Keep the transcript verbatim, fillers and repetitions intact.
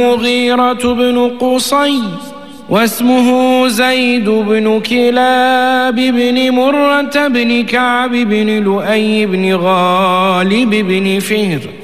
المغيرة بن قصي، واسمه زيد بن كلاب بن مرة بن كعب بن لؤي بن غالب بن فهر.